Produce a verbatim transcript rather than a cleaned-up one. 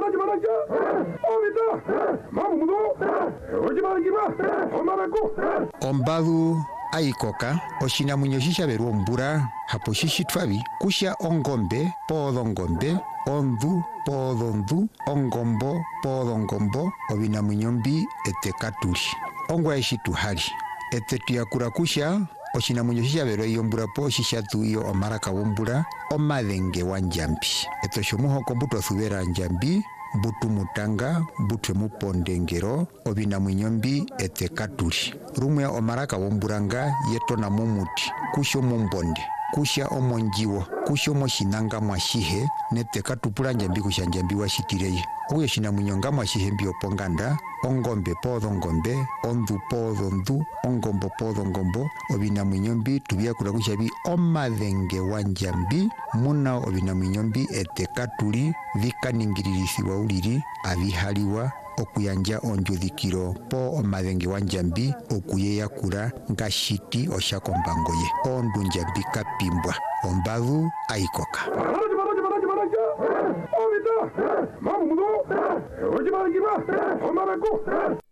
Ombalu aikoka oshinamwenyo shishaberwa ombura hapo shishitwabi kusha ongombe poodhongombe ondhu poodhondhu ongombo poodhongombo obinamwenyo mbi etekatuli ongwa eshituhali ete tuyakura kusha oshinamwenyo shishaberwa yombura po shishatu iyo omaraka wombura omadhenge wa Njambi eto shomuhoko mbuto thubera Njambi mbutu mutanga mbutwe mupondengero obinamwenyo mbi etekatuli rumwe omaraka womburanga yetona mumuti kusho mumbonde kusha omonjiwo kusho moshinanga mwashihe netekatupula Njambi kusha Njambi washitireye uyo shinamwenyo nga mwashihe mbi oponganda ongombe poodhongombe ondhu poodhondhu ongombo poodhongombo obinamwenyo mbi tubiyakula kusha bi omadhenge wa Njambi muna obinamwenyo mbi etekatuli vikaningililithiwa ulili avihaliwa okuyanja ondjudhikilo po omadhenge wa Njambi okuyeyakula ngashiti oshakombango ye ondu Njambi kapimbwa ombalu aikoka Mamu mudo, oye,